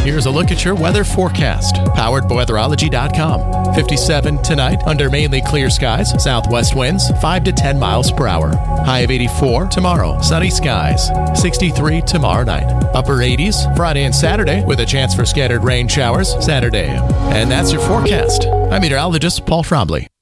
Here's a look at your weather forecast, powered by weatherology.com. 57 tonight under mainly clear skies, southwest winds 5 to 10 miles per hour. High of 84 tomorrow, sunny skies. 63 tomorrow night. Upper 80s Friday and Saturday with a chance for scattered rain showers Saturday. And that's your forecast. I'm meteorologist Paul Trombley.